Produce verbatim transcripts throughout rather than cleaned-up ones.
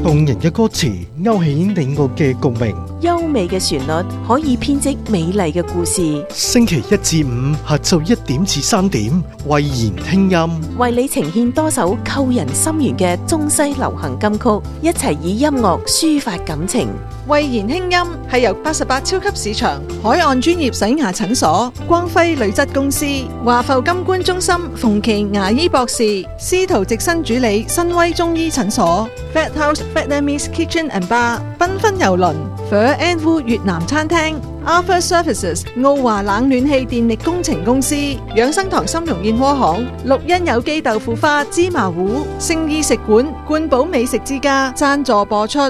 動人嘅歌詞勾起你我嘅共鳴， 優美嘅旋律可以編織美麗嘅故事。 星期一至五下晝一點至三點，慧言聽音， 為你呈現多首扣人心弦嘅中西流行金曲，一齊以音樂抒發感情。 慧言輕音係由八十八超級市場、海岸專業洗牙診所、光輝鋁質公司、華埠金冠中心、馮琦牙醫博士、司徒直新主理、新威中醫診所、Fat House Vietnamese Kitchen and Bar、繽紛郵輪、Phở and Vu 越南餐廳、Alpha Services 澳華冷暖氣電力工程公司、養生堂參茸燕窩行、綠茵有機豆腐花芝麻糊、聖意食館、冠寶美食之家贊助播出。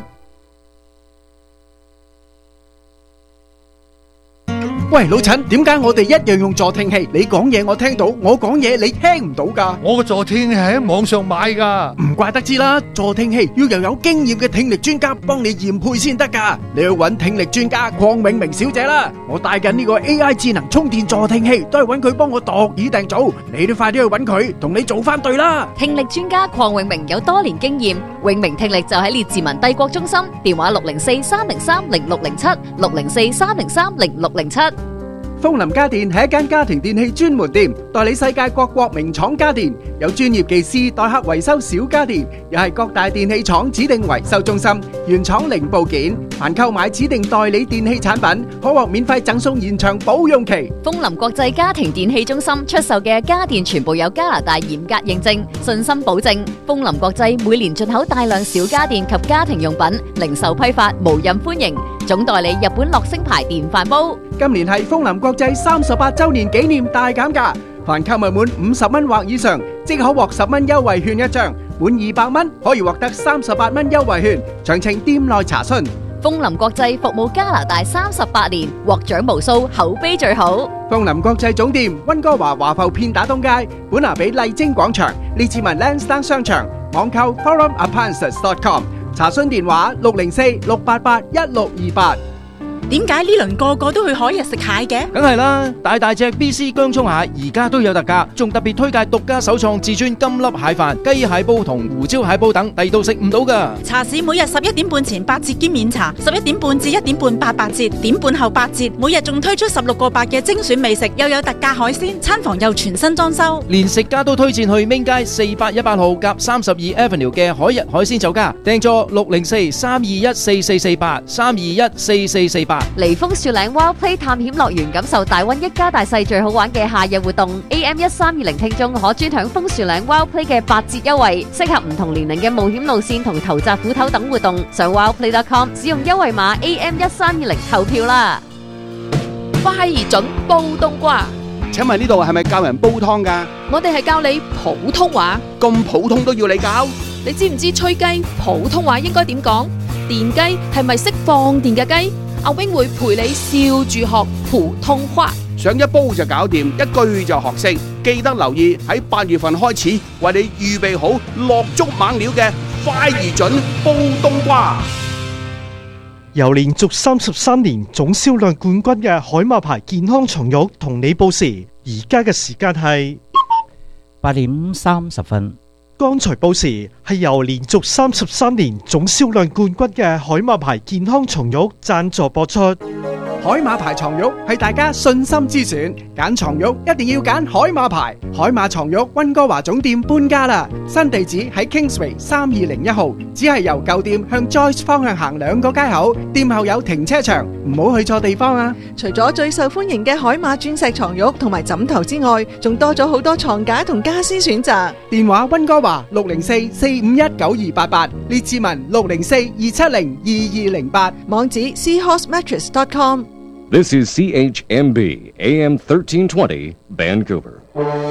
喂，老陳，點解我哋一樣用助聽器？你講嘢我聽到，我講嘢你聽唔到㗎？ 我個助聽器係喺網上買㗎。 唔怪得知啦，助聽器要由有經驗嘅聽力專家幫你驗配先得㗎。你去揾聽力專家鄺永明小姐啦。我帶緊呢個 A I 智能充電助聽器，都係揾佢幫我度耳訂造。你都快啲去揾佢，同你做翻對啦。 聽力專家鄺永明有多年經驗，永明聽力就喺列治文帝國中心，電話六零四三零三零六零七六零四三零三零六零七。 風林家電係一間家庭電器專門店，代理世界各國名廠家電，有專業技師代客維修小家電，又係各大電器廠指定維修中心，原廠零部件，凡購買指定代理電器產品，可獲免費贈送延長保用期。 風林國際家庭電器中心出售嘅家電全部有加拿大嚴格認證，信心保證。風林國際每年進口大量小家電及家庭用品，零售批發無任歡迎。總代理日本樂聲牌電飯煲。 今年係風林國際三十八周年紀念大減價，凡購物滿五十蚊或以上，即可獲十蚊優惠券一張；滿二百蚊可以獲得三十八蚊優惠券。詳情店內查詢。 風林國際服務加拿大三十八年，獲獎無數，口碑最好。 風林國際總店溫哥華華埠片打東街，本拿比麗晶廣場，列治文 Lansdowne 商場，網購 forum appliances dot com。查詢電話六零四六八八一六二八。 點解呢輪個個都去海日食蟹嘅？ 梗係啦，大大隻 B C 姜葱蟹而家都有特價，仲特別推介獨家首創至尊金粒蟹飯、雞蟹煲同胡椒蟹煲等，第度食唔到噶。 茶市每日十一點半前八折兼免茶，十一點半至一點半八八折，點半後八折。每日仲推出十六個八嘅精選美食，又有特價海鮮，餐房又全新裝修。 連食家都推薦去明街四八一八號夾三十二 Avenue 嘅海日海鮮酒家，訂座六零四三二一四四四八三二一四四四八。 嚟楓樹嶺 Wild Play 探險樂園，感受大溫一家大細最好玩嘅夏日活動。A M 一三二零聽眾可專享楓樹嶺 Wild Play 嘅八折優惠，適合唔同年齡嘅冒險路線同投擲斧頭等活動。上 wildplay dot com 使用優惠碼 A M 一三二零投票啦。 快而準煲冬瓜， 請問呢度係咪教人煲湯㗎？ 我哋係教你普通話。 咁普通都要你教？ 你知唔知吹雞普通話應該點講？電雞係咪識放電嘅雞？阿 wing 會陪你笑住學普通話， 上一煲就搞掂，一句就學識。記得留意喺八月份開始為你預備好落足猛料嘅快而準煲冬瓜。 由連續三十三年總銷量冠軍嘅海馬牌健康床褥同你報時，而家嘅時間係八點三十分。 剛才報時係由連續三十三年總銷量冠軍嘅海馬牌健康床褥贊助播出。 海馬牌床褥係大家信心之選，揀床褥一定要揀海馬牌。海馬床褥溫哥華總店搬家啦，新地址喺 Kingsway 三二零一號，只係由舊店向 Joyce 方向行兩個街口，店後有停車場，唔好去錯地方啊！ 除咗最受歡迎嘅海馬鑽石床褥同埋枕頭之外，仲多咗好多床架同家私選擇。 電話溫哥華六零四四五一九二八八，列治文六零四二七零二二零八， 網址 seahorse mattress dot com。 This is C H M B A M thirteen twenty Vancouver。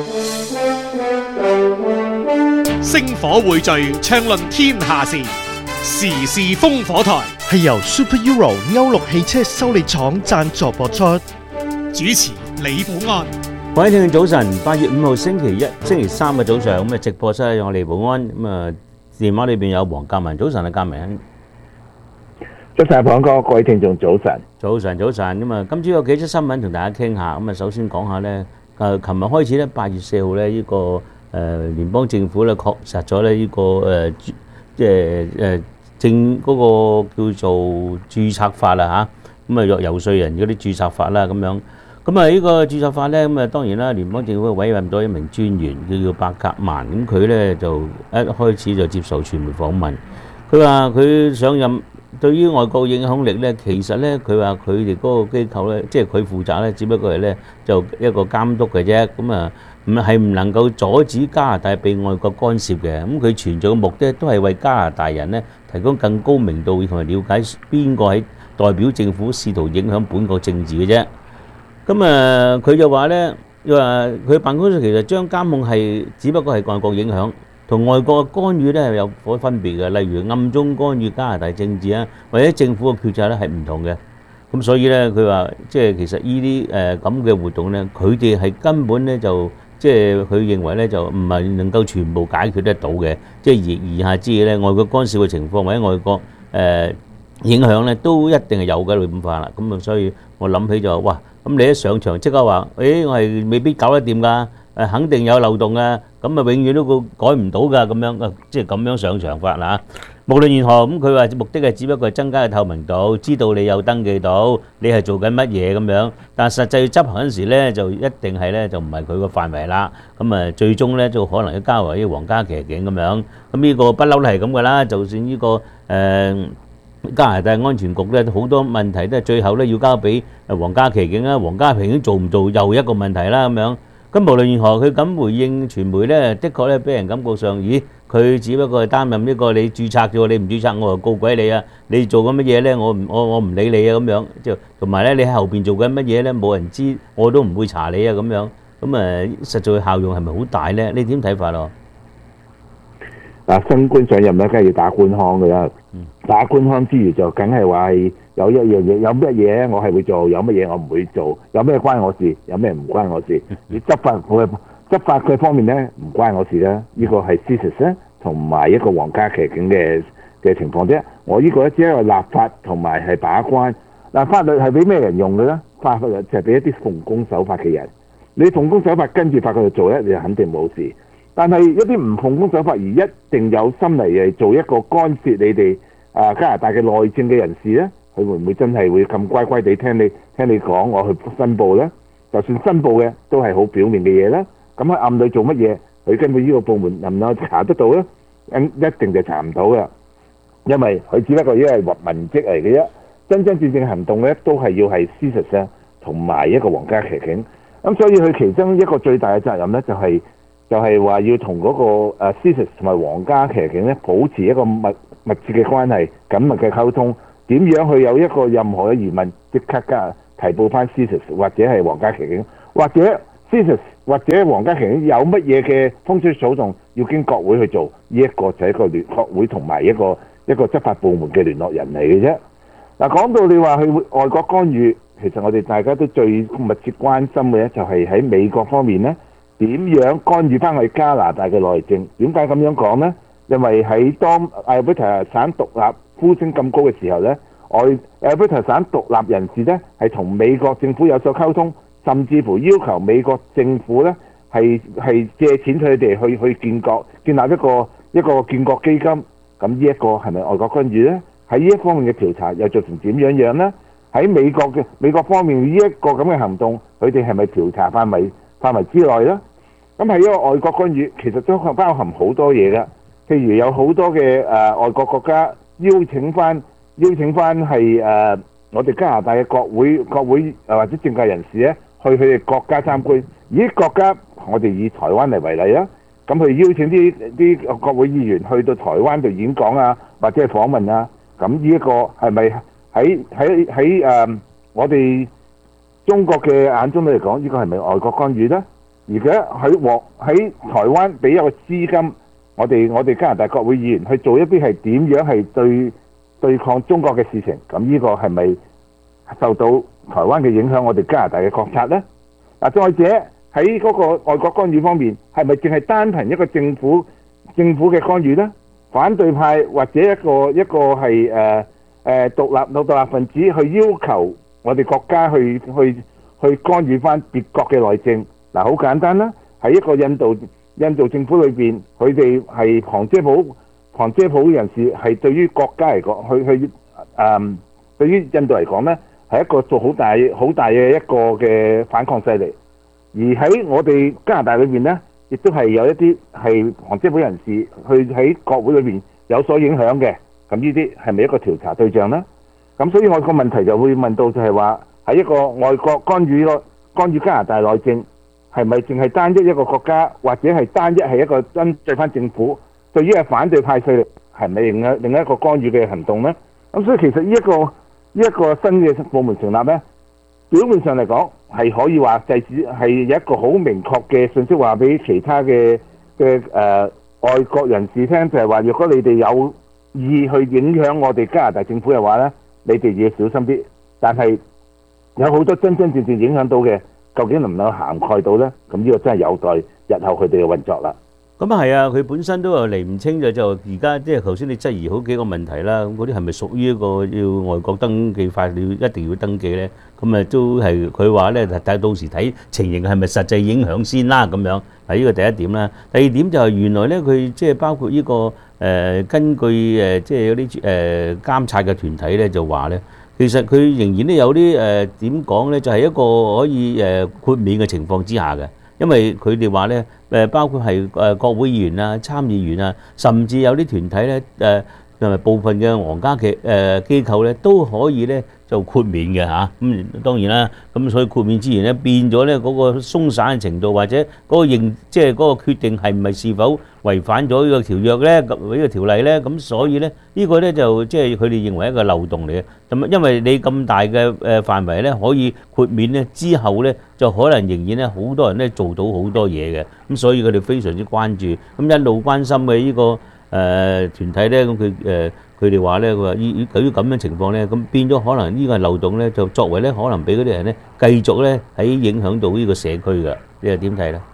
星火匯聚，暢論天下事，時事烽火台係由 Super Euro 歐陸汽車修理廠贊助播出。 主持李寶安。 各位聽眾早晨，八月五號星期一、星期三嘅早上咁啊，直播室有我李寶安咁啊，電話裏邊有黃鑑文。早晨啊，鑑文。 早晨，龐哥，各位聽眾早晨。 早晨，早晨咁啊！今朝有幾則新聞同大家傾下。咁啊，首先講下咧，誒，琴日開始咧，八月四號咧，呢個誒聯邦政府咧確實咗咧呢個誒，即係誒政嗰個叫做註冊法啦嚇，咁啊遊遊說人嗰啲註冊法啦咁樣。咁啊呢個註冊法咧，咁啊當然啦，聯邦政府委任咗一名專員，叫做伯格曼，咁佢咧就一開始就接受傳媒訪問，佢話佢上任對於外國影響力咧，其實咧佢話佢哋嗰個機構咧，即係佢負責咧，只不過係咧就一個監督嘅啫，咁啊唔係唔能夠阻止加拿大被外國干涉嘅，咁佢存在嘅目的都係為加拿大人咧提供更高明度同埋了解邊個喺代表政府試圖影響本國政治嘅啫。咁啊，佢就話咧，佢話佢辦公室其實將監控係只不過係外國影響，同外國嘅干預咧係有所分別嘅。例如暗中干預加拿大政治啊，或者政府嘅決策咧係唔同嘅。咁所以咧，佢話即係其實呢啲誒咁嘅活動咧，佢哋係根本咧就即係佢認為咧就唔係能夠全部解決得到嘅。即係而言下之意咧，外國干涉嘅情況或者外國誒影響咧，都一定係有嘅咁法啦。咁啊，所以我諗起就話哇〜咁你一上場即刻話，誒我係未必搞得掂㗎，誒肯定有漏洞㗎，咁啊永遠都個改唔到㗎，咁樣啊即係咁樣上場法啦嚇。無論如何，咁佢話目的係只不過係增加嘅透明度，知道你有登記到，你係做緊乜嘢咁樣。但係實際執行嗰陣時咧，就一定係咧就唔係佢個範圍啦。咁啊最終咧就可能要交為啲皇家騎警咁樣。咁呢個不嬲都係咁㗎啦，就算呢個誒。加拿大安全局咧好多問題都係最後咧要交俾誒皇家騎警啦，皇家騎警做唔做又一個問題啦咁樣。咁無論如何，佢咁回應傳媒咧，的確咧俾人感覺上，咦佢只不過係擔任呢個你註冊啫喎，你唔註冊我就告鬼你啊！你做緊乜嘢咧？我唔我我唔理你啊咁樣。就同埋咧，你喺後邊做緊乜嘢咧？冇人知，我都唔會查你啊咁樣。咁誒，實在效用係咪好大咧？你點睇法咯？ 嗱，新官上任咧，梗係要打官腔㗎啦。打官腔之餘，就梗係話係有一樣嘢，有乜嘢我係會做，有乜嘢我唔會做，有咩關我事，有咩唔關我事。你執法佢執法佢方面咧，唔關我事啦。呢個係事實咧，同埋一個皇家騎警嘅嘅情況啫。我呢個咧只係一個立法同埋係把關。嗱，法律係俾咩人用嘅咧？法律就係俾一啲奉公守法嘅人。你奉公守法跟住法佢去做咧，你就肯定冇事。但係一啲唔奉公守法而一定有心嚟係做一個干涉你哋啊加拿大嘅內政嘅人士咧，佢會唔會真係會咁乖乖地聽你聽你講，我去申報咧？就算申報嘅都係好表面嘅嘢啦。咁喺暗裏做乜嘢？佢根據呢個部門能唔能夠查得到咧？一定就查唔到噶，因為佢只不過因為文職嚟嘅啫。真真正正行動咧，都係要係事實上同埋一個皇家騎警。咁所以佢其中一個最大嘅責任咧，就係、是。就係話要同嗰個誒 C I S 同埋皇家騎警咧保持一個密密切嘅關係、緊密嘅溝通。點樣去有一個任何嘅疑問，即刻加提報翻 C I S 或者係皇家騎警，或者 C I S 或者皇家騎警有乜嘢嘅風吹草動，要經國會去做。呢、這、一個就係一個聯國會同埋一個一個執法部門嘅聯絡人嚟嘅啫。嗱，講到你話去外國干預，其實我哋大家都最密切關心嘅咧，就係喺美國方面咧。點樣干預翻去加拿大嘅內政？點解咁樣講呢？因為喺當 Alberta 省獨立呼聲咁高嘅時候呢，外 Alberta 省獨立人士呢係同美國政府有所溝通，甚至乎要求美國政府呢係係借錢佢哋去去建國，建立一個一個建國基金。咁呢一個係咪外國干預呢？喺呢一方面嘅調查又做成點樣樣呢？喺美國嘅美國方面呢一個咁嘅行動，佢哋係咪調查範圍範圍之內呢？咁係一個外國干預，其實都包含好多嘢㗎。譬如有好多嘅誒、呃、外國國家邀請翻邀請翻係誒我哋加拿大嘅國會國會誒、呃、或者政界人士咧，去佢哋國家參觀。而啲國家，我哋以台灣嚟為例啦，咁佢邀請啲啲國會議員去到台灣度演講啊，或者係訪問啊。咁呢一個係咪喺喺喺誒我哋中國嘅眼中嚟講，呢、這個係咪外國干預咧？而家喺獲喺台灣俾一個資金，我哋我哋加拿大國會議員去做一啲係點樣係對對抗中國嘅事情，咁呢個係咪受到台灣嘅影響？我哋加拿大嘅國策呢？嗱，再者喺嗰個外國干預方面，係咪淨係單憑一個政府政府嘅干預呢？反對派或者一個一個係誒誒獨立獨立分子去要求我哋國家去去去干預翻別國嘅內政？嗱，好簡單啦，喺一個印度印度政府裏邊，佢哋係旁遮普旁遮普人士係對於國家嚟講，去去誒、嗯、對於印度嚟講咧，係一個做好大好大嘅一個嘅反抗勢力。而喺我哋加拿大裏邊咧，亦都係有一啲係旁遮普人士去喺國會裏邊有所影響嘅。咁呢啲係咪一個調查對象咧？咁所以我個問題就會問到就係話，喺一個外國干預個干預加拿大內政，係咪淨係單一一個國家，或者係單一係一個針對翻政府？對於係反對派勢力係咪另一另一個干預嘅行動咧？咁所以其實呢一個呢一個新嘅部門成立咧，表面上嚟講係可以話制止，係有一個好明確嘅信息話俾其他嘅嘅誒外國人士聽，就係話，如果你哋有意去影響我哋加拿大政府嘅話咧，你哋要小心啲。但係有好多真真正正影響到嘅，究竟能唔能夠涵蓋到咧？咁呢個真係有待日後佢哋嘅運作啦。 咁啊係啊，佢本身都係釐唔清嘅，就而家即係頭先你質疑好幾個問題啦。咁嗰啲係咪屬於一個要外國登記法，你要一定要登記咧？咁啊都係佢話咧，睇到時睇情形係咪實際影響先啦咁樣。係呢個第一點啦。第二點就係原來咧，佢即係包括呢個誒根據誒即係有啲誒監察嘅團體咧，就話咧，其實佢仍然都有啲誒點講咧，就係一個可以誒豁免嘅情況之下嘅。因為佢哋話咧，誒包括係誒國會議員啊、參議員啊，甚至有啲團體咧，誒同埋部分嘅皇家嘅誒機構咧，都可以咧就豁免嘅嚇。咁當然啦，咁所以豁免之前咧，變咗咧嗰個鬆散嘅程度，或者嗰個認即係嗰個決定係唔係是否違反咗呢個條約咧，呢個條例咧，咁所以咧呢個咧就即係佢哋認為一個漏洞嚟嘅。咁因為你咁大嘅誒範圍咧，可以豁免咧之後咧，就可能仍然咧好多人咧做到好多嘢嘅。咁所以佢哋非常之關注，咁一路關心嘅呢個誒團體咧，咁佢誒佢哋話咧，佢話依對於咁樣情況咧，咁變咗可能呢個漏洞咧，就作為咧可能俾嗰啲人咧繼續咧喺影響到呢個社區㗎。你又點睇咧？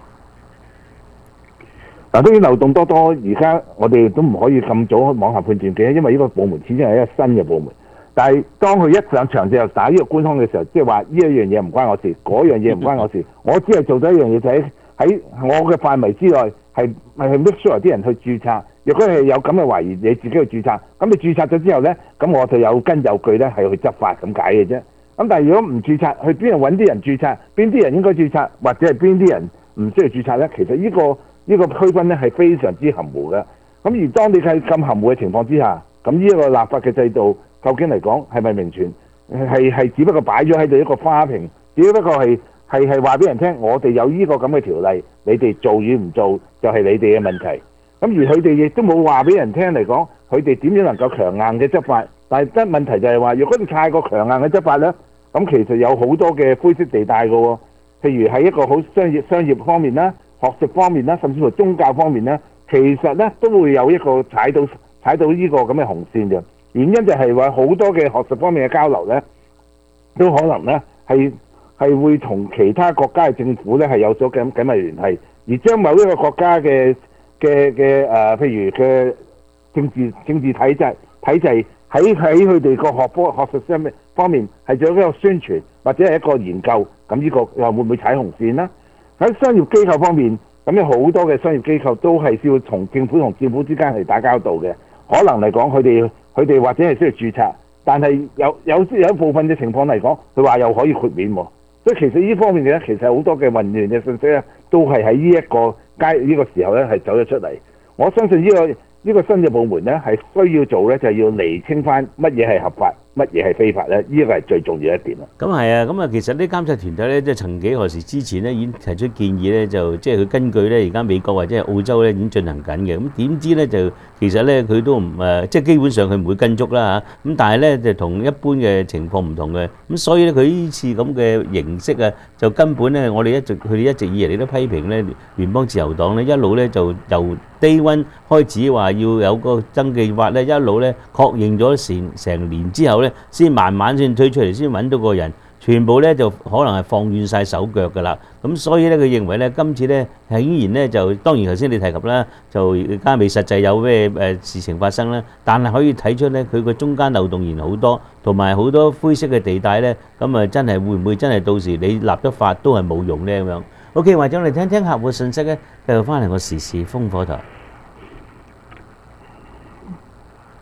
嗱，當然漏洞多多，而家我哋都唔可以咁早妄下判斷嘅，因為呢個部門始終係一個新嘅部門。但係當佢一上場就打呢個官腔嘅時候，即係話呢一樣嘢唔關我事，嗰樣嘢唔關我事，我只係做咗一樣嘢，就喺喺我嘅範圍之內，係係 make sure 啲人去註冊。如果係有咁嘅懷疑，你自己去註冊，咁你註冊咗之後咧，咁我就有根有據咧，係去執法咁解嘅啫。咁但係如果唔註冊，去邊度揾啲人註冊？邊啲人應該註冊，或者係邊啲人唔需要註冊咧？其實呢個呢個區分咧係非常之含糊嘅。咁而當你喺咁含糊嘅情況之下，咁呢一個立法嘅制度究竟嚟講係咪名存？係係只不過擺咗喺度一個花瓶，只不過係係係話俾人聽，我哋有呢個咁嘅條例，你哋做與唔做就係你哋嘅問題。咁而佢哋亦都冇話俾人聽嚟講，佢哋點樣能夠強硬嘅執法？但係真問題就係話，如果你太過強硬嘅執法咧，咁其實有好多嘅灰色地帶嘅喎。譬如喺一個好商業商業方面啦、學術方面啦，甚至乎宗教方面咧，其實咧都會有一個踩到踩到呢個咁嘅紅線嘅。原因就係話好多嘅學術方面嘅交流咧，都可能咧係係會同其他國家嘅政府咧係有咗緊緊密聯繫，而將某一個國家嘅嘅嘅誒，譬如嘅政治政治體制體制喺喺佢哋個學科學術方面方面係做一個宣傳或者係一個研究，咁呢個又會唔會踩紅線呢？喺商業機構方面，咁有好多嘅商業機構都係需要同政府同政府之間係打交道嘅，可能嚟講佢哋佢哋或者係需要註冊，但係有有有一部分嘅情況嚟講，佢話又可以豁免喎。所以其實呢方面嘅咧，其實好多嘅混亂嘅信息咧，都係喺呢一個階呢個時候咧係走咗出嚟。我相信呢個呢個新嘅部門咧係需要做咧，就係要釐清翻乜嘢係合法，乜嘢係非法咧，呢個係最重要一點啦。 咁係啊，咁啊其實啲監察團體咧，即係曾幾何時之前咧已經提出建議咧，就即係佢根據咧而家美國或者係澳洲咧已經進行緊嘅。咁點知咧就其實咧佢都唔誒，即係基本上佢唔會跟足啦嚇。咁但係咧就同一般嘅情況唔同嘅。咁所以咧佢呢次咁嘅形式啊，就根本咧我哋一直佢哋一直以嚟都批評咧聯邦自由黨咧一路咧就由Day One開始話要有個登記法咧，一路咧確認咗成成年之後咧，先慢慢先推出嚟，先揾到個人，全部咧就可能係放軟晒手腳㗎啦。咁所以咧，佢認為咧，今次咧係依然咧就當然頭先你提及啦，就而家未實際有咩誒事情發生啦，但係可以睇出咧佢個中間漏洞仍然好多，同埋好多灰色嘅地帶咧，咁啊真係會唔會真係到時你立咗法都係冇用咧咁樣？OK，或者我哋聽聽客戶信息咧，繼續翻嚟個時事風火台。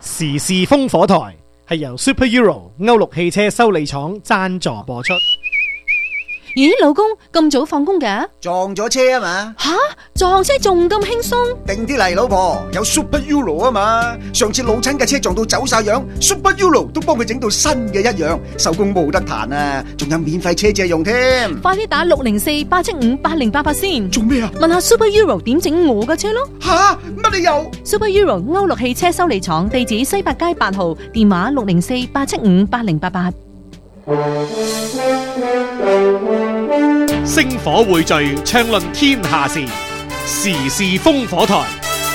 時事風火台係由 Super Euro 歐陸汽車修理廠贊助播出。 咦，老公咁早放工嘅？ 撞咗車啊嘛！ 吓，撞車仲咁輕鬆？ 定啲嚟，老婆，有 Super Euro 啊嘛！上次老親嘅車撞到走晒樣 ，Super Euro 都幫佢整到新嘅一樣，手工冇得彈啊！仲有免費車借用添。 快啲打六零四八七五八零八八先。 做咩啊？ 問下 Super Euro 點整我嘅車咯。 吓，乜理由 ？Super Euro 歐陸汽車修理廠，地址西八街八號，電話六零四八七五八零八八。 星火匯聚，暢論天下事，時事風火台。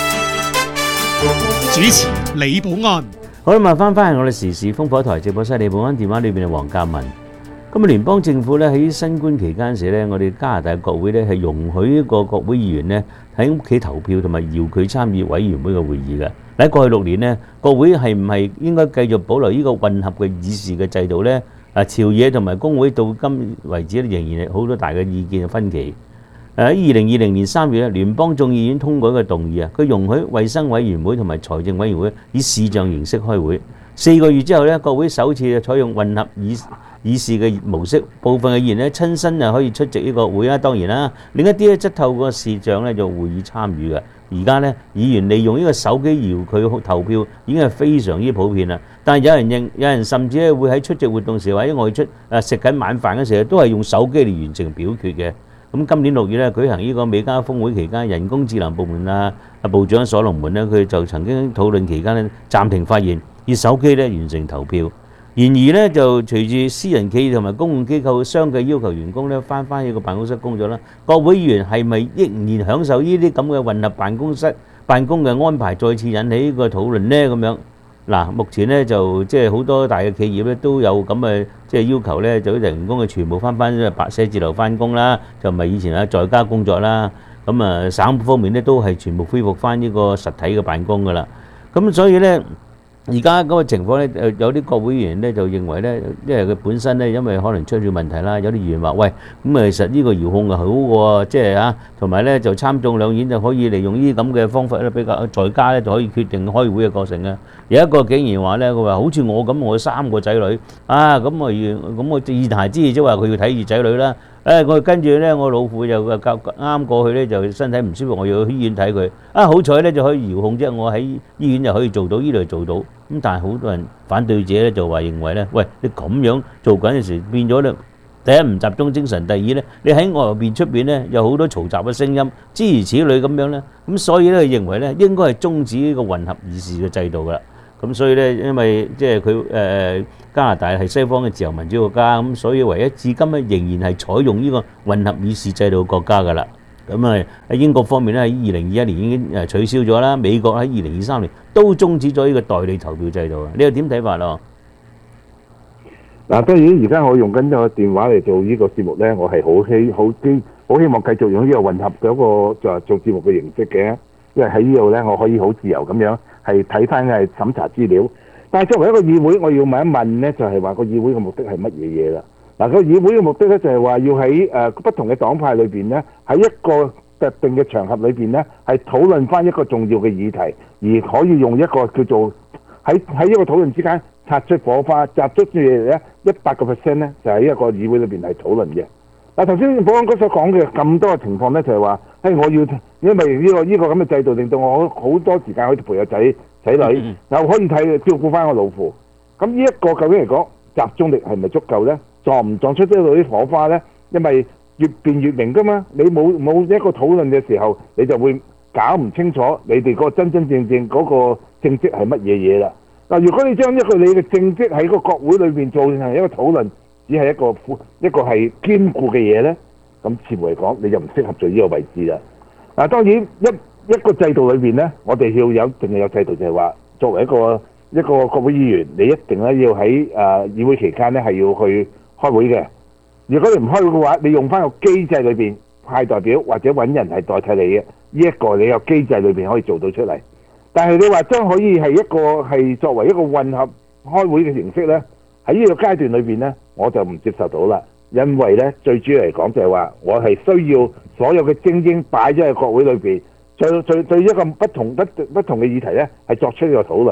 主持李寶安。 好啦，咁啊，翻翻係我哋時事風火台直播室，李寶安電話裏邊係黃嘉文。咁啊，聯邦政府咧喺新冠期間時咧，我哋加拿大國會咧係容許一個國會議員咧喺屋企投票同埋搖佢參與委員會嘅會議嘅。喺過去六年呢，國會係唔係應該繼續保留呢個混合嘅議事嘅制度咧？啊，朝野同埋工會到今為止咧，仍然係好多大嘅意見嘅分歧。誒喺二零二零年三月咧，聯邦眾議院通過一個動議啊，佢容許衛生委員會同埋財政委員會以視像形式開會。四個月之後咧，國會首次採用混合議議事嘅模式，部分嘅議員咧親身啊可以出席呢個會啊，當然啦，另一啲咧則透過視像咧做會議參與嘅。而家咧，議員利用呢個手機搖佢投票已經係非常之普遍啦。但係有人認，有人甚至咧會喺出席活動時或者外出誒食緊晚飯嘅時候，都係用手機嚟完成表決嘅。咁今年六月咧舉行呢個美加峰會期間，人工智能部門啊啊部長所羅門咧，佢就曾經討論期間咧暫停發言，以手機咧完成投票。然而咧，就隨住私人企業同埋公共機構相繼要求員工咧翻返呢個辦公室工作啦，國會議員係咪仍然享受呢啲咁嘅混合辦公室辦公嘅安排，再次引起呢個討論呢？咁樣嗱，目前咧就即係好多大嘅企業咧都有咁嘅即係要求咧，就啲員工嘅全部翻返白寫字樓翻工啦，就唔係以前啊在家工作啦。咁啊，省方面咧都係全部恢復翻呢個實體嘅辦公噶啦。咁所以咧。而家嗰個情況咧，誒有啲國會議員咧就認為咧，因為佢本身咧，因為可能出咗問題啦，有啲議員話：喂，咁啊，其實呢個遙控係好喎，即係啊，同埋咧就參眾兩院就可以利用呢啲咁嘅方法咧，比較在家咧就可以決定開會嘅過程啊。有一個竟然話咧，佢話好似我咁，我有三個仔女啊，咁我咁我言下之意即係話佢要睇住仔女啦。誒，我跟住咧，我老父就啱啱過去咧，就身體唔舒服，我要去醫院睇佢。啊，好彩咧就可以遙控啫，我喺醫院就可以做到，呢度做到。咁但係好多人反對者咧就話認為咧，喂，你咁樣做緊嘅時變咗咧，第一唔集中精神，第二咧你喺外邊出邊咧有好多嘈雜嘅聲音，諸如此類咁樣咧。咁所以咧認為咧應該係終止呢個混合議事嘅制度㗎啦。咁所以咧，因為即係佢誒加拿大係西方嘅自由民主國家，咁所以唯一至今咧仍然係採用呢個混合議事制度嘅國家㗎啦。咁啊喺英國方面咧，喺二零二一年已經誒取消咗啦，美國喺二零二三年都終止咗呢個代理投票制度啊！你又點睇法咯？ 嗱，當然而家我用緊個電話嚟做呢個節目咧，我係好希好希好希望繼續用呢個混合嘅一個就係做節目嘅形式嘅，因為喺呢度咧我可以好自由咁樣係睇翻係審查資料。但係作為一個議會，我要問一問咧，就係話個議會嘅目的係乜嘢嘢啦？嗱，個議會嘅目的咧就係話要喺誒不同嘅黨派裏邊咧，喺一個特定嘅場合裏邊咧，係討論翻一個重要嘅議題，而可以用一個叫做喺喺一個討論之間擦出火花，集中住咧一百個 percent 咧，就喺一個議會裏邊係討論嘅。嗱，頭先保安哥所講嘅咁多嘅情況咧，就係話，誒我要因為呢個呢個咁嘅制度，令到我好多時間可以陪個仔仔女，又可以睇照顧翻個老父。咁呢一個究竟嚟講，集中力係咪足夠咧？撞唔撞出得到啲火花咧？因為越辯越明噶嘛，你冇冇一個討論嘅時候，你就會搞唔清楚你哋個真真正正嗰個政績係乜嘢嘢啦。嗱，如果你將一個你嘅政績喺個國會裏邊做成一個討論，只係一個一個係堅固嘅嘢咧，咁似乎嚟講你就唔適合做呢個位置啦。嗱，當然一一個制度裏邊咧，我哋要有淨係有制度，就係話作為一個一個國會議員，你一定咧要喺誒議會期間咧係要去開會嘅。如果你唔開會嘅話，你用翻個機制裏邊派代表或者揾人係代替你嘅，呢一個你有機制裏邊可以做到出嚟。但係你話將可以係一個係作為一個混合開會嘅形式咧，喺呢個階段裏邊咧，我就唔接受到啦。因為咧最主要嚟講就係話，我係需要所有嘅精英擺咗喺國會裏邊，對對對一個不同不不同嘅議題咧係作出呢個討論。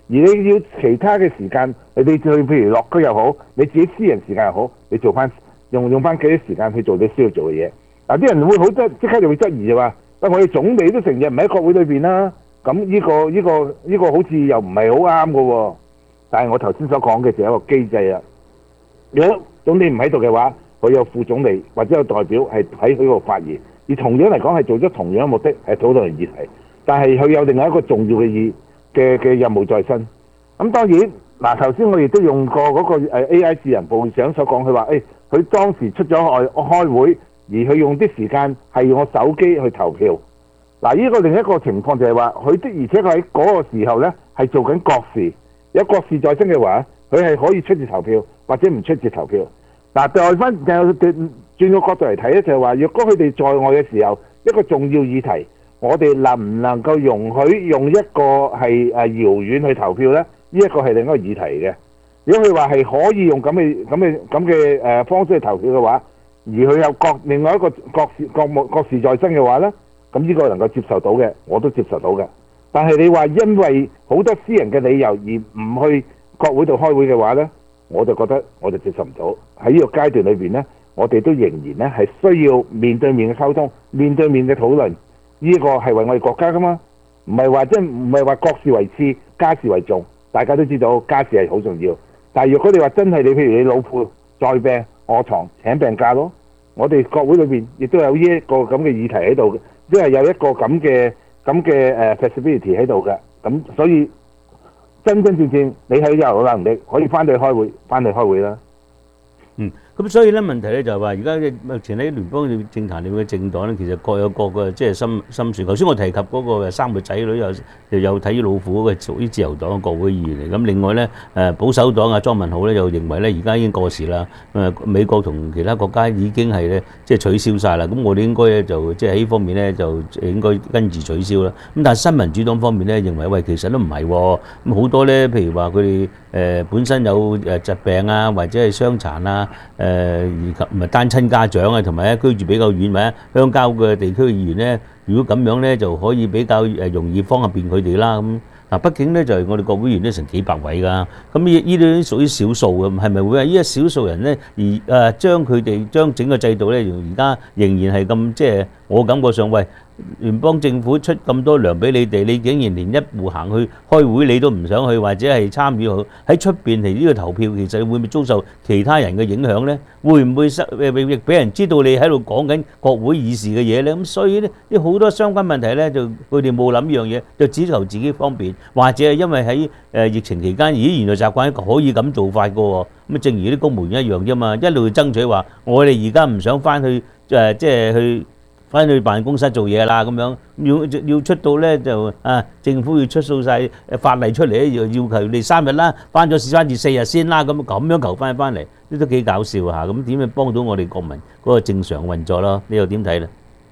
而你要其他嘅時間，你哋去譬如落區又好，你自己私人時間又好，你做翻用用翻幾多時間去做你需要做嘅嘢。嗱，啲人會好即即刻就會質疑就話，喂，我哋總理都成日唔喺國會裏邊啦，咁呢個呢個呢個好似又唔係好啱嘅喎。但係我頭先所講嘅就係一個機制啦。如果總理唔喺度嘅話，佢有副總理或者有代表係喺佢度發言，而同樣嚟講係做咗同樣嘅目的係討論議題，但係佢有另外一個重要嘅意嘅嘅任務在身。咁當然嗱，頭先我亦都用過嗰個誒 A I 智能部長所講，佢話誒佢當時出咗外開會，而佢用啲時間係用個手機去投票。嗱，呢個另一個情況就係話，佢的而且確喺嗰個時候咧係做緊國事，有國事在身嘅話，佢係可以出示投票或者唔出示投票。嗱，再翻轉個角度嚟睇咧，就係話，若果佢哋在外嘅時候，一個重要議題，我哋能唔能夠容許用一個係誒遙遠去投票咧？呢一個係另一個議題嘅。如果佢話係可以用咁嘅咁嘅咁嘅誒方式去投票嘅話，而佢有國另外一個國事國務國事在身嘅話咧，咁呢個能夠接受到嘅，我都接受到嘅。但係你話因為好多私人嘅理由而唔去國會度開會嘅話咧，我就覺得我就接受唔到。喺呢個階段裏邊咧，我哋都仍然咧係需要面對面嘅溝通、面對面嘅討論。呢個係為我哋國家噶嘛，唔係話即係唔係話國事為次、家事為重。大家都知道家事係好重要，但係如果你話真係你譬如你老婆在病臥床請病假咯，我哋國會裏邊亦都有呢一個咁嘅議題喺度，即係有一個咁嘅咁嘅誒 flexibility 喺度嘅。咁所以真真正正你係有能力可以翻去開會，翻去開會啦。 嗯，咁所以咧問題咧就係話，而家目前喺聯邦政壇裏面嘅政黨咧，其實各有各嘅即係心心算。頭先我提及嗰個三個仔女又又有睇老虎嗰個屬於自由黨嘅國會議員嚟。咁另外咧誒保守黨啊莊文浩咧又認為咧而家已經過時啦。誒美國同其他國家已經係咧即係取消晒啦。咁我哋應該咧就即係喺呢方面咧就應該跟住取消啦。咁但係新民主黨方面咧認為喂其實都唔係喎。咁好多咧譬如話佢哋誒本身有誒疾病啊或者係傷殘啊。誒而及唔係單親家長啊，同埋咧居住比較遠或者鄉郊嘅地區嘅議員咧，如果咁樣咧就可以比較誒容易方便佢哋啦。咁嗱，畢竟咧就係我哋國會議員都成幾百位㗎，咁呢呢啲屬於少數嘅，係咪會係呢一少數人咧而誒將佢哋將整個制度咧，而家仍然係咁即係我感覺上喂。聯邦政府出咁多糧俾你哋，你竟然連一步行去開會你都唔想去，或者係參與好喺出邊嚟呢個投票，其實會唔會遭受其他人嘅影響咧？會唔會失誒亦俾人知道你喺度講緊國會議事嘅嘢咧？咁所以咧，啲好多相關問題咧，就佢哋冇諗呢樣嘢，就只求自己方便，或者係因為喺誒疫情期間，咦原來習慣可以咁做法㗎喎。咁正如啲公務員一樣啫嘛，一路爭取話我哋而家唔想翻去誒，即係去。翻去辦公室做嘢啦，咁樣要要出到咧就啊，政府要出數曬法例出嚟咧，要要求你三日啦，翻咗翻至四日先啦，咁咁樣求翻翻嚟，呢都幾搞笑嚇。咁點樣幫到我哋國民嗰個正常運作咯？你又點睇咧？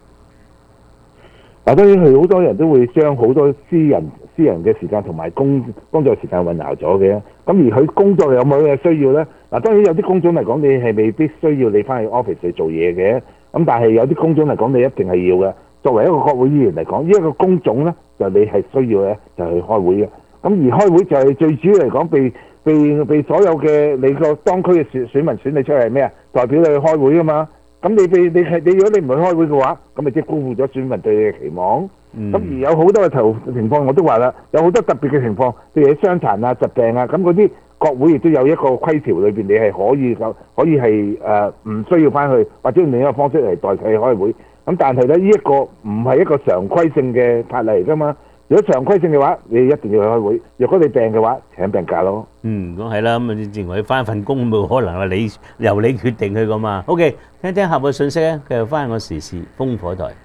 嗱，當然係好多人都會將好多私人私人嘅時間同埋工工作時間混淆咗嘅。咁而佢工作有冇嘅需要咧？嗱，當然有啲工種嚟講，你係未必需要你翻去 office 去做嘢嘅。咁但係有啲工種嚟講，你一定係要嘅。作為一個國會議員嚟講，呢一個工種咧，就你係需要咧，就去開會嘅。咁而開會就係最主要嚟講，被被被所有嘅你個當區嘅選選民選你出嚟係咩啊？代表你去開會㗎嘛。咁你被你係你如果你唔去開會嘅話，咁咪即係辜負咗選民對你嘅期望。咁、嗯、而有好多嘅投情況，我都話啦，有好多特別嘅情況，譬如傷殘啊、疾病啊，咁嗰啲。國會亦都有一個規條裏邊，你係可以咁，可以係誒唔需要翻去，或者用另一個方式嚟代替開會。咁但係咧，呢一個唔係一個常規性嘅法例嚟㗎嘛。如果常規性嘅話，你一定要去開會。如果你病嘅話，請病假咯。 嗯，咁係啦，咁啊，認為翻份工冇可能係你由你決定佢㗎嘛。OK，聽聽客戶嘅信息咧，繼續翻我時事風火台。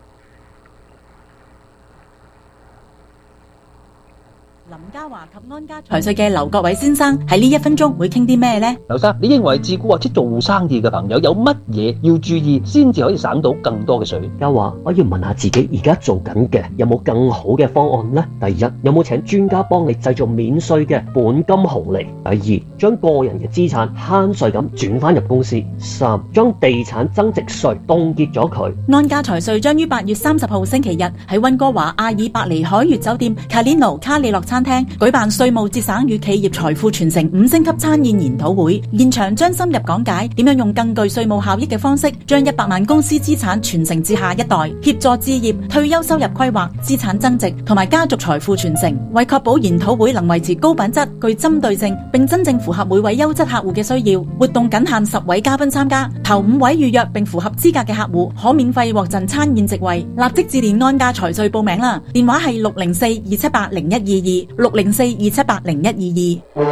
林嘉華及安家財稅嘅劉國偉先生喺呢一分鐘會傾啲咩呢？ 劉生，你認為自僱或者做生意嘅朋友有乜嘢要注意，先至可以省到更多嘅稅？ 嘉華，我要問下自己而家做緊嘅有冇更好嘅方案呢？第一，有冇請專家幫你製造免稅嘅本金紅利？第二，將個人嘅資產慳稅咁轉翻入公司。三，將地產增值稅凍結咗佢。 安家財稅將於八月三十號星期日喺溫哥華阿爾伯尼海悅酒店卡列奴卡利諾餐餐廳舉辦稅務節省與企業財富傳承五星級餐宴研討會，現場將深入講解點樣用更具稅務效益嘅方式，將一百萬公司資產傳承至下一代，協助置業、退休收入規劃、資產增值同埋家族財富傳承。為確保研討會能維持高品質、具針對性，並真正符合每位優質客戶嘅需要，活動僅限十位嘉賓參加，頭五位預約並符合資格嘅客戶可免費獲贈餐宴席位。立即致電安家財稅報名啦，電話係六零四二七八零一二二六零四二七八零一二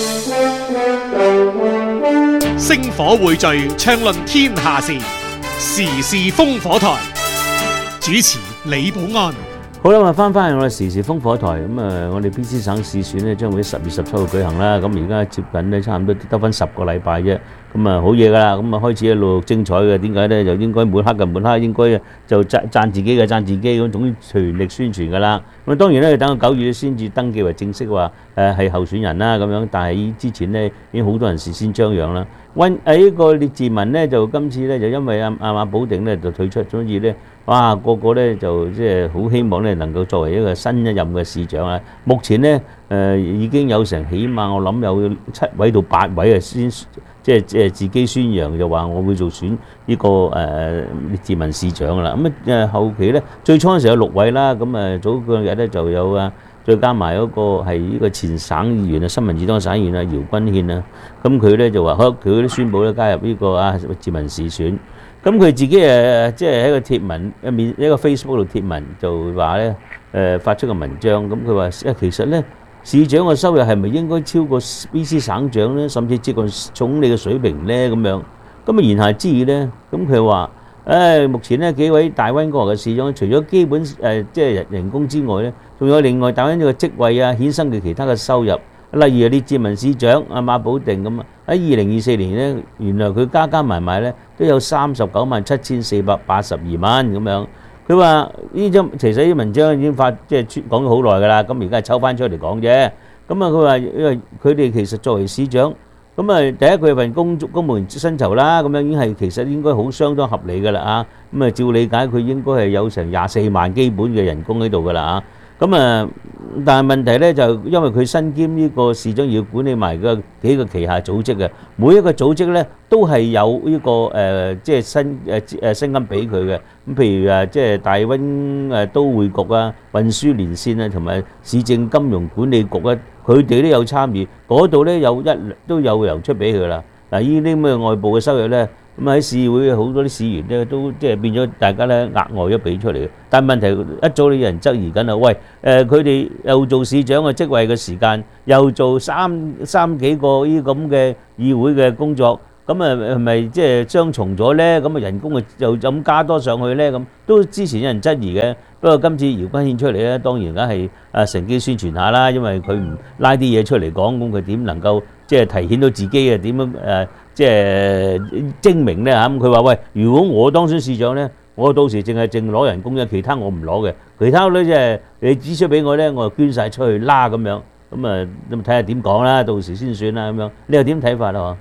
二。 星火匯聚，暢論天下事，時事烽火台。主持李寶安。 好啦，咁啊翻返去我哋時事烽火台，咁啊我哋 B C 省市選咧將會喺十月十七號舉行啦，咁而家接近咧差唔多得翻十個禮拜啫，咁啊好嘢噶啦，咁啊開始一路精彩嘅，點解咧就應該滿黑嘅滿黑，應該就讚讚自己嘅讚自己咁，總之全力宣傳噶啦。咁啊當然咧，等到九月先至登記為正式話誒係候選人啦咁樣，但係之前咧已經好多人事先張揚啦。溫誒呢個列治文咧就今次咧就因為阿阿馬保定咧就退出，所以咧。哇！個個咧就即係好希望咧能夠作為一個新一任嘅市長啊！目前咧誒、呃、已經有成起碼我諗有七位到八位啊，先即係即係自己宣揚就話我會做選呢、這個誒列治文市長噶啦。咁啊誒後期咧最初嗰時有六位啦，咁啊早兩日咧就有啊，再加埋嗰個係呢個前省議員啊，新民主黨省議員啊姚君憲啊，咁佢咧就話好，佢都宣布咧加入呢個啊列治文市選。咁佢自己誒即係喺個貼文一面一個 Facebook 度貼文就話咧誒發出個文章，咁佢話誒其實咧市長嘅收入係咪應該超過 B C 省長咧，甚至接近總理嘅水平咧咁樣？咁啊言下之意咧，咁佢話誒目前咧幾位大溫哥華嘅市長，除咗基本誒即係人工之外咧，仲有另外大溫呢個職位啊衍生嘅其他嘅收入。例如列治文市長阿馬保定咁啊，喺二零二四年咧，原來佢加加埋埋咧都有三十九萬七千四百八十二蚊咁樣。佢話呢張其實呢文章已經發即係講咗好耐㗎啦，咁而家係抽翻出嚟講啫。咁啊佢話因為佢哋其實作為市長，咁啊第一佢份公公務員薪酬啦，咁樣已經係其實應該好相當合理㗎啦啊。咁啊照理解佢應該係有成廿四萬基本嘅人工喺度㗎啦啊。咁啊，但係問題咧就因為佢身兼呢個市長要管理埋個幾個旗下組織嘅，每一個組織咧都係有呢個誒即係薪誒誒薪金俾佢嘅。咁譬如誒即係大溫誒都會局啊、運輸連線啊同埋市政金融管理局啊，佢哋都有參與，嗰度咧有一都有油出俾佢啦。嗱，呢啲咁嘅外部嘅收入咧。咁喺市會好多啲市員咧都即係變咗大家咧額外咗俾出嚟嘅，但係問題一早你有人質疑緊啦，喂誒佢哋又做市長嘅職位嘅時間，又做三三幾個呢咁嘅議會嘅工作，咁啊係咪即係雙重咗咧？咁啊人工啊又咁加多上去咧？咁都之前有人質疑嘅，不過今次姚君憲出嚟咧，當然梗係啊乘機宣傳下啦，因為佢唔拉啲嘢出嚟講，咁佢點能夠即係提顯到自己啊點樣誒？即係精明咧嚇，咁佢話喂，如果我當選市長咧，我到時淨係淨攞人工嘅，其他我唔攞嘅，其他咧即係你支出俾我咧，我就捐曬出去啦咁樣，咁啊咁睇下點講啦，到時先算啦咁樣。你又點睇法啊？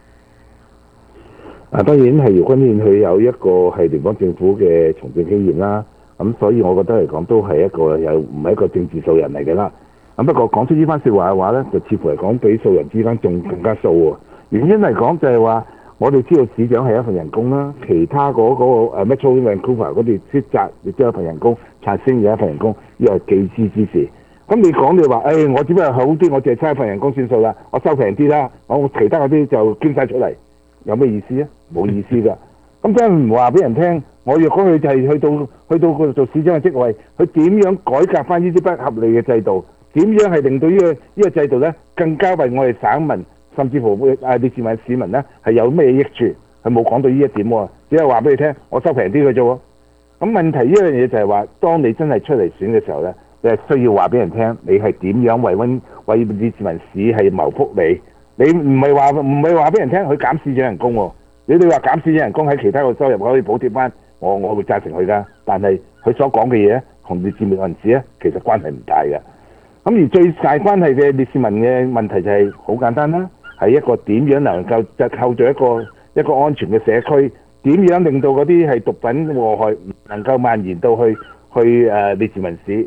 啊，當然係姚君憲佢有一個係聯邦政府嘅從政經驗啦，咁所以我覺得嚟講都係一個又唔係一個政治素人嚟嘅啦。咁不過講出呢番説話嘅話咧，就似乎嚟講比素人之間仲更加素喎。原因嚟講就係話，我哋知道市長係一份人工啦，其他嗰、那個誒 Metro Vancouver 嗰啲職責亦都有一份人工，查升有一份人工，呢個係既知之事。咁你講你話，誒、哎、我只不過好啲，我淨係差一份人工算數啦，我收平啲啦，我其他嗰啲就捐晒出嚟，有咩意思啊？冇意思㗎。咁真係唔話俾人聽，我若果佢就係去到去到嗰度做市長嘅職位，佢點樣改革翻呢啲不合理嘅制度？點樣係令到呢、這個呢、這個制度咧更加為我哋省民？甚至乎會誒列治文市民咧係有咩益處？佢冇講到呢一點喎，只係話俾你聽，我收平啲嘅啫喎。咁問題呢樣嘢就係話，當你真係出嚟選嘅時候咧，你係需要話俾人聽，你係點樣為溫為列治文市係謀福利？你唔係話唔係話俾人聽，佢減市長人工喎。你哋話減市長人工喺其他個收入可以補貼翻，我我會贊成佢噶。但係佢所講嘅嘢同列治文市咧，其實關係唔大嘅。咁而最大關係嘅列治文嘅問題就係好簡單啦。係一個點樣能夠就構造一個一個安全嘅社區？點樣令到嗰啲係毒品禍害唔能夠蔓延到去去誒列治文市？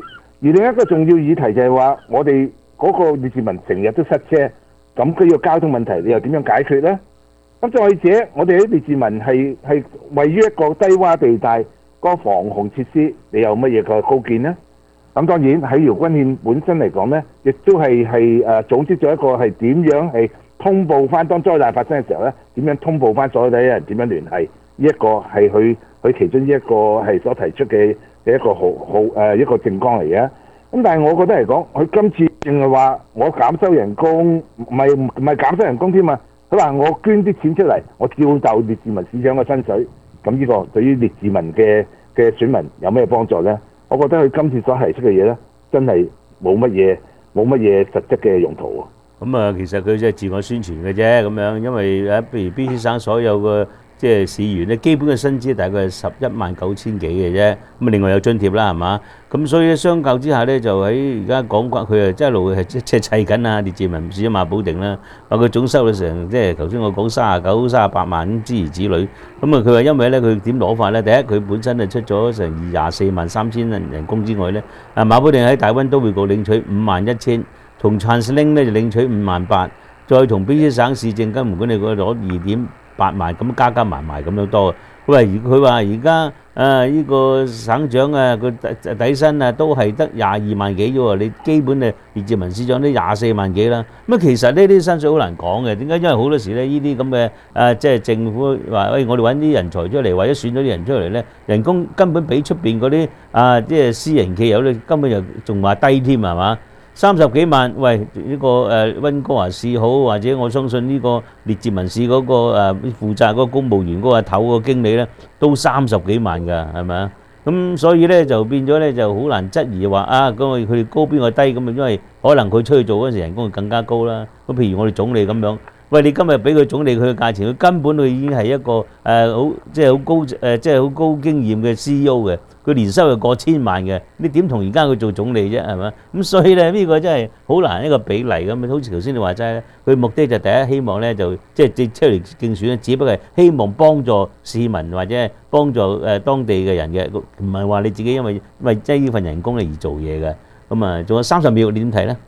另一個重要議題就係話，我哋嗰個列治文成日都塞車，咁佢個交通問題你又點樣解決呢？咁再者，我哋喺列治文係係位於一個低洼地帶，個防洪設施你有乜嘢個高建呢？咁當然喺饒軍憲本身嚟講呢，亦都係係誒組織咗一個係點樣係通報翻當災難發生嘅時候呢，點樣通報翻所有嘅人點樣聯繫？呢一個係佢佢其中一個係所提出嘅嘅一個好好誒一個政綱嚟嘅。咁但係我覺得嚟講，佢今次淨係話我減收人工，唔係唔係減收人工添啊！佢話我捐啲錢出嚟，我照就列治文市長嘅薪水。咁呢個對於列治文嘅嘅選民有咩幫助呢？我覺得佢今次所提出嘅嘢呢，真係冇乜嘢冇乜嘢實質嘅用途喎。 咁啊，其實佢即係自我宣傳嘅啫，咁樣，因為誒，譬如 B C 省所有嘅即係市員咧，基本嘅薪資大概係十一萬九千幾嘅啫。咁啊，另外有津貼啦，係嘛？咁所以咧，相較之下咧，就喺而家講緊佢誒，一路係即係砌緊啊，列治文市長馬保定啦，話佢總收入成即係頭先我講三十九、三十八萬咁諸如此類。咁啊，佢話因為咧，佢點攞法咧？第一，佢本身係出咗成二廿四萬三千人人工之外咧，啊馬保定喺大溫都會局領取五萬一千。同 Transling 咧就領取五萬八，再同 B C 省市政金門管理局攞二點八萬，咁加加埋埋咁樣多。佢話佢話而家誒呢個省長啊，佢底底薪啊都係得廿二萬幾啫喎，你基本誒列治文市長都廿四萬幾啦。咁啊其實呢啲薪水好難講嘅，點解？因為好多時咧呢啲咁嘅誒即係政府話喂，我哋揾啲人才出嚟，或者選咗啲人出嚟咧，人工根本比出邊嗰啲啊即係私營企業咧根本就仲話低添係嘛？三十幾萬，喂呢個誒溫哥華市好，或者我相信呢個列治文市嗰個誒負責嗰個公務員嗰個頭個經理咧，都三十幾萬㗎，係咪啊？咁所以咧就變咗咧就好難質疑話啊，咁佢哋高邊個低咁啊？因為可能佢出去做嗰陣時人工更加高啦。咁譬如我哋總理咁樣，喂你今日俾佢總理佢嘅價錢，佢根本佢已經係一個誒好即係好高誒即係好高經驗嘅 C E O 嘅。佢年收入過千萬嘅，你點同而家佢做總理啫？係咪？咁所以咧呢個真係好難一個比例咁。好似頭先你話齋咧，佢目的就第一希望咧就即係直出嚟競選咧，只不過係希望幫助市民或者幫助誒當地嘅人嘅，唔係話你自己因為因為即係呢份人工嚟而做嘢嘅。咁啊，仲有三十秒，你點睇咧？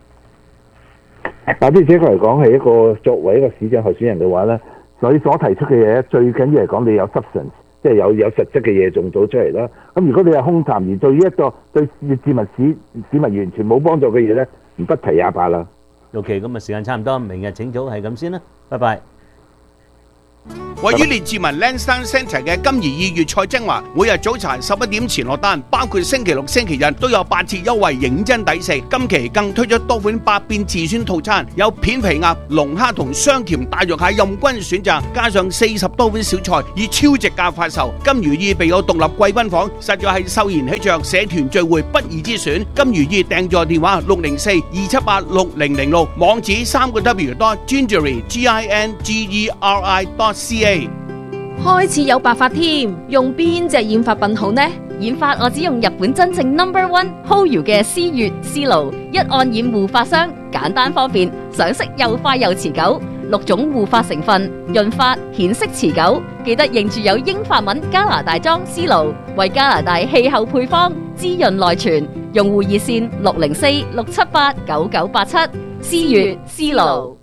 但係，的確嚟講係一個作為一個市長候選人嘅話咧，所以所提出嘅嘢最緊要嚟講，你有 substance。即係有有實質嘅嘢做到出嚟啦。咁如果你係空談而對於一個對列治文市市民完全冇幫助嘅嘢咧，唔不提也罷啦。 OK，咁啊時間差唔多，明日請早係咁先啦，拜拜。 位於列治文 Lansdowne Centre 嘅金怡意粵菜精華，每日早茶十一點前落單，包括星期六、星期日都有八折優惠，認真抵食。今期更推出多款百變自選套餐，有片皮鴨、龍蝦同雙甜大肉蟹任君選擇，加上四十多款小菜，以超值價發售。金如意備有獨立貴賓房，實在係秀賢喜鵲社團聚會不二之選。金如意訂座電話六零四二七八六零零六，網址三個 W dot gingery G I N G E R I dot C A。 開始有白髮添，用邊隻染髮品好呢？ 染髮我只用日本真正 number one Hoyu 嘅思悅思路，一按染護髮霜，簡單方便，上色又快又持久。六種護髮成分，潤髮顯色持久。記得認住有英法文加拿大裝思路，為加拿大氣候配方，滋潤內存。用戶熱線六零四六七八九九八七，思悅思路。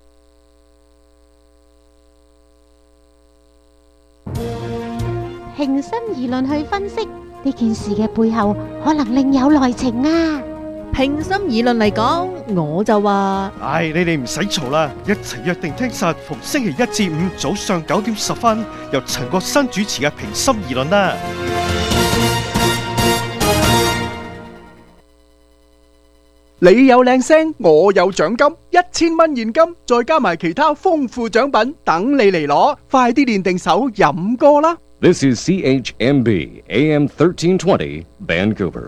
平心而論去分析呢件事嘅背後，可能另有內情啊！ 平心而論嚟講，我就話： 唉，你哋唔使嘈啦，一齊約定聽實逢星期一至五早上九點十分，由陳國新主持嘅平心而論啦。 你有靚聲，我有獎金，一千蚊現金，再加埋其他豐富獎品等你嚟攞，快啲練定手飲歌啦！ This is C H M B A M thirteen twenty Vancouver。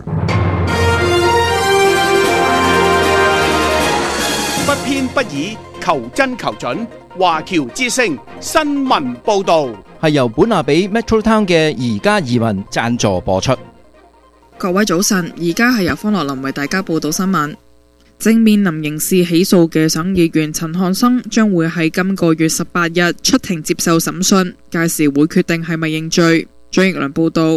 不偏不倚，求真求準。華僑之聲新聞報導係由本拿比 Metro Town 嘅宜家移民贊助播出。 各位早晨，而家係由方樂林為大家報道新聞。正面臨刑事起訴嘅省議員陳漢生將會喺今個月十八日出庭接受審訊，屆時會決定係咪認罪。張奕良報道，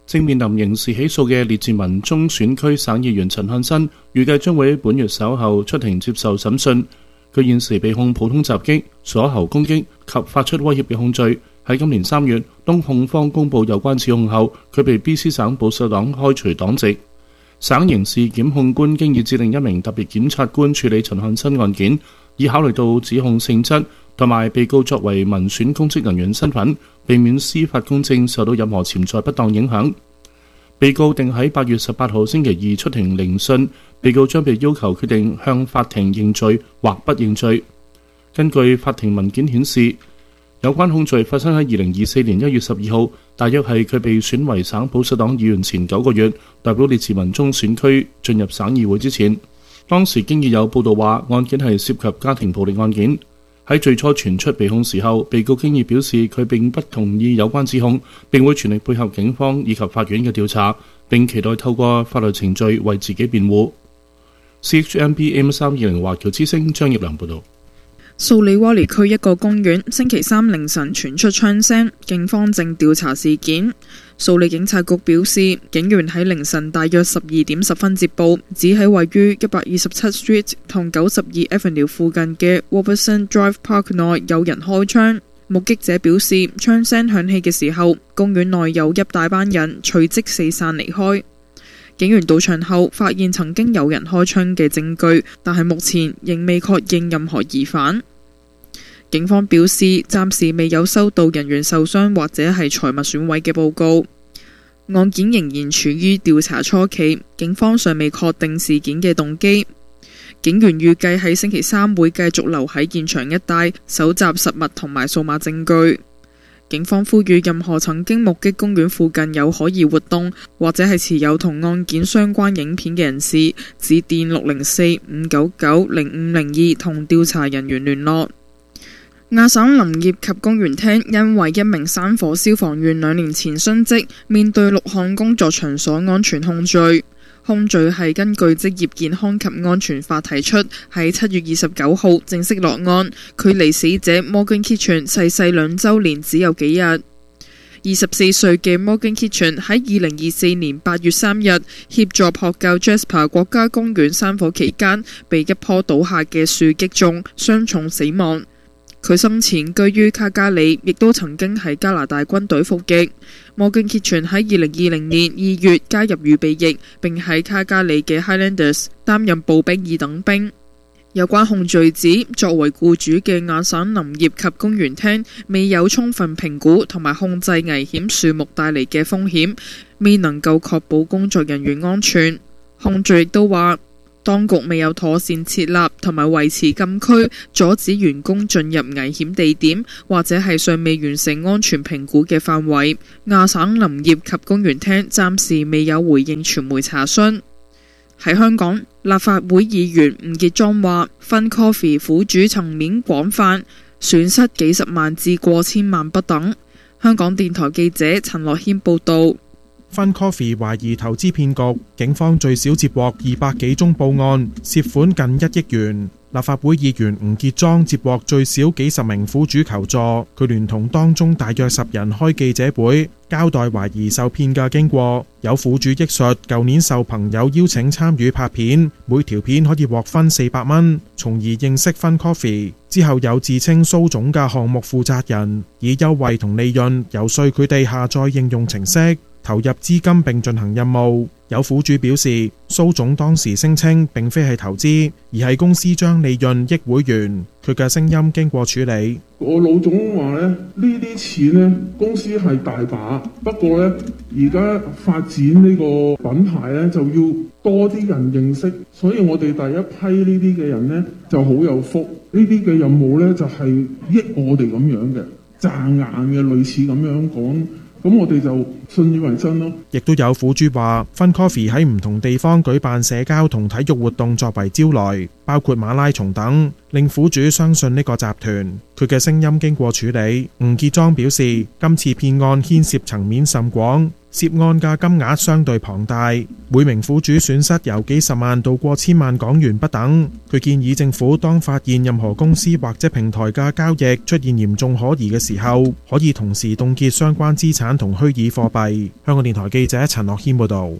正面臨刑事起訴嘅列治文中選區省議員陳漢新，預計將會喺本月稍後出庭接受審訊。佢現時被控普通襲擊、鎖喉攻擊及發出威脅嘅控罪。喺今年三月，當控方公佈有關指控後，佢被 B C 省保守黨開除黨籍。省刑事檢控官經已指定一名特別檢察官處理陳漢新案件，以考慮到指控性質同埋被告作為民選公職人員身份，避免司法公正受到任何潛在不當影響。被告定喺八月十八號星期二出庭聆訊，被告將被要求決定向法庭認罪或不認罪。根據法庭文件顯示，有關控罪發生喺二零二四年一月十二號，大約係佢被選為省保守黨議員前九個月，代表列治文中選區進入省議會之前。當時經已有報道話案件係涉及家庭暴力案件。喺最初傳出被控時候，被告經已表示佢並不同意有關指控，並會全力配合警方以及法院嘅調查，並期待透過法律程序為自己辯護。C H M B M 三二零華僑之聲張業良報導。 素里瓦尼區一個公園星期三凌晨傳出槍聲，警方正調查事件。素里警察局表示，警員喺凌晨大約十二點十分接報，指喺位於一百二十七 Street 同九十二 Avenue 附近嘅 Robertson Drive Park 內有人開槍。目擊者表示，槍聲響起嘅時候，公園內有一大班人，隨即四散離開。警員到場後發現曾經有人開槍嘅證據，但係目前仍未確認任何疑犯。警方表示，暫時未有收到人員受傷或者係財物損毀嘅報告。案件仍然處於調查初期，警方尚未確定事件嘅動機。警員預計喺星期三會繼續留喺現場一帶，搜集實物同埋數碼證據。警方呼籲任何曾經目擊公園附近有可疑活動或者係持有同案件相關影片嘅人士，致電六零四五九九零五零二同調查人員聯絡。亞省林業及公園廳因為一名山火消防員兩年前殉職，面對六項工作場所安全控罪。控罪係根據職業健康及安全法提出，喺七月二十九號正式落案，距離死者 Morgan Kitchen 逝世兩週年只有幾日。二十四歲嘅 Morgan Kitchen 喺二零二四年八月三日協助撲救 Jasper 國家公園山火期間，被一棵倒下嘅樹擊中，傷重死亡。佢生前居於卡加里，亦都曾經喺加拿大軍隊服役。摩根傑全喺二零二零年二月加入預備役，並喺卡加里嘅 Highlanders 擔任步兵二等兵。有關控罪指，作為僱主嘅亞省林業及公園廳未有充分評估同埋控制危險樹木帶嚟嘅風險，未能夠確保工作人員安全。控罪亦都話，當局未有妥善設立同埋維持禁區，阻止員工進入危險地點，或者係尚未完成安全評估嘅範圍。亞省林業及公園廳暫時未有回應傳媒查詢。喺香港，立法會議員吳傑莊話 Fun Coffee 苦主層面廣泛，損失幾十萬至過千萬不等。香港電台記者陳樂軒報導。 Fun Coffee 懷疑投資騙局，警方最少接獲二百幾宗報案，涉款近一億元。立法會議員吳傑莊接獲最少幾十名苦主求助，佢聯同當中大約十人開記者會，交代懷疑受騙嘅經過。有苦主憶述，舊年受朋友邀請參與拍片，每條片可以獲分四百蚊，從而認識 Fun Coffee。之後有自稱蘇總嘅項目負責人，以優惠同利潤遊說佢哋下載應用程式，投入資金並進行任務。有苦主表示，蘇總當時聲稱並非係投資，而係公司將利潤益會員。佢嘅聲音經過處理。 我老總話咧，呢啲錢呢，公司係大把，不過呢，而家發展呢個品牌呢，就要多啲人認識，所以我哋第一批呢啲嘅人呢，就好有福。呢啲嘅任務呢，就係益我哋咁樣嘅，賺硬嘅，類似咁樣講。咁我哋就信以為真咯。 亦都有苦主話 Fun Coffee 喺唔同地方舉辦社交同體育活動作為招來，包括馬拉松等，令苦主相信呢個集團。佢嘅聲音經過處理。吳傑莊表示，今次騙案牽涉層面甚廣， 涉案嘅金額相對龐大，每名苦主損失由幾十萬到過千萬港元不等。佢建議政府當發現任何公司或者平台嘅交易出現嚴重可疑嘅時候，可以同時凍結相關資產同虛擬貨幣。香港電台記者陳樂軒報導。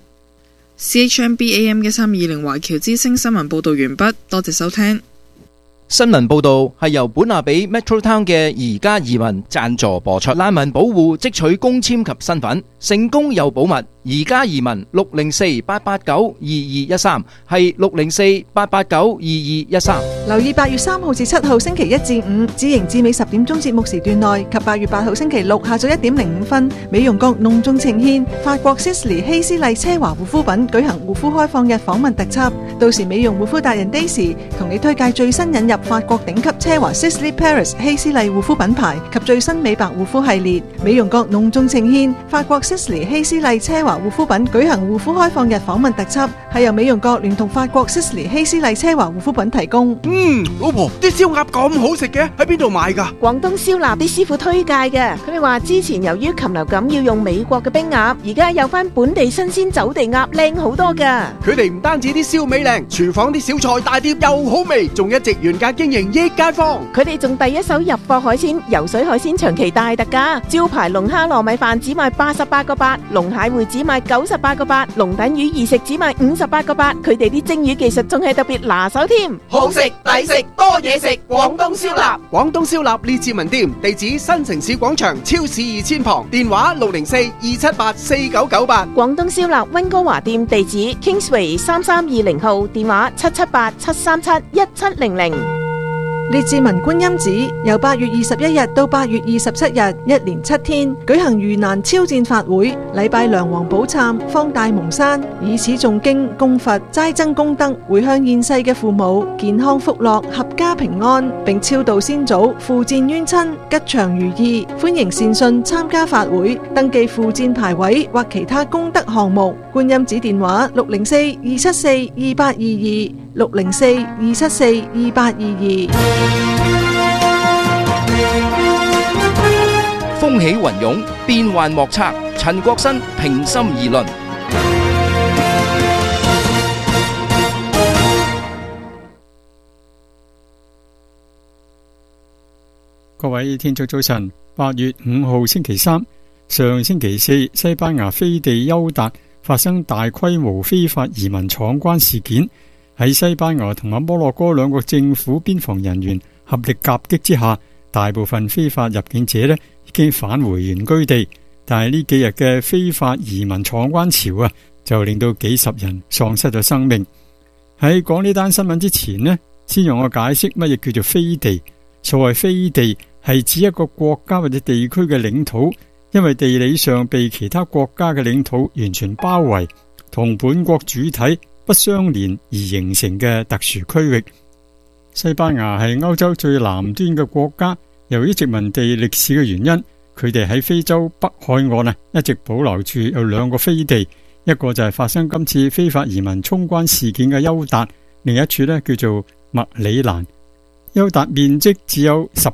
C H M B A M 一三二零華僑之聲新聞報導完畢，多謝收聽。 新聞報導係由本亞比 Metro Town 嘅宜家移民贊助播出。難民保護即取公簽及身份，成功又保密。宜家移民六零四八八九二二一三係六零四八八九二二一三。 留意八月三號至七號星期一至五至營至尾十點鐘節目時段內及八月八號星期六下晝一點零五分，美容閣隆重呈獻法國 Sisley 希斯麗奢華護膚品舉行護膚開放日訪問特輯。到時美容護膚達人 Daisy 同你推介最新引入法國頂級奢華 Sisley Paris 希斯麗護膚品牌及最新美白護膚系列。美容閣隆重呈獻法國 Sisley 希斯麗奢華護膚品舉行護膚開放日訪問特輯，係由美容閣聯同法國 Sisley 希斯麗奢華護膚品提供。 嗯，老婆，啲燒鴨咁好食嘅，喺邊度買㗎？ 廣東燒臘啲師傅推介嘅，佢哋話之前由於禽流感要用美國嘅冰鴨，而家有翻本地新鮮走地鴨，靚好多㗎。 佢哋唔單止啲燒味靚，廚房啲小菜大碟又好味，仲一直原價經營益街坊。 佢哋仲第一手入貨海鮮，游水海鮮長期大特價，招牌龍蝦糯米飯只賣八十八個八，龍蟹會只賣九十八個八，龍躉魚二食只賣五十八個八。佢哋啲蒸魚技術仲係特別拿手添， 好食抵食多嘢食，廣東燒臘。廣東燒臘列治文店，地址新城市廣場超市二千旁，電話六零四二七八四九九八。 廣東燒臘溫哥華店地址 Kingsway 三三二零號，電話七七八七三七一七零零。 列治文觀音寺由八月二十一日到八月二十七日，一連七天舉行盂蘭超薦法會，禮拜梁皇寶懺，方大蒙山，以此誦經供佛，齋增功德，回向現世嘅父母健康福樂，合家平安，並超度先祖，附薦冤親，吉祥如意。歡迎善信參加法會，登記附薦牌位或其他功德項目。觀音寺電話六零四二七四二八二二。六零四二七四二八二二。 風起雲湧，變幻莫測。陳國新平心而論。 各位聽眾早晨，八月五號星期三，上星期四，西班牙飛地邱達發生大規模非法移民闖關事件。喺西班牙同埋摩洛哥兩國政府邊防人員合力夾擊之下，大部分非法入境者呢已經返回原居地。但係呢幾日嘅非法移民闖關潮啊，就令到幾十人喪失咗生命。喺講呢單新聞之前呢，先讓我解釋乜嘢叫做飛地。所謂飛地係指一個國家或者地區嘅領土，因為地理上被其他國家嘅領土完全包圍，同本國主體不相連而形成嘅特殊區域。西班牙係歐洲最南端嘅國家，由於殖民地歷史嘅原因，佢哋喺非洲北海岸啊，一直保留住有兩個飛地，一個就係發生今次非法移民衝關事件嘅邱達，另一處呢叫做麥里蘭。邱達面積只有十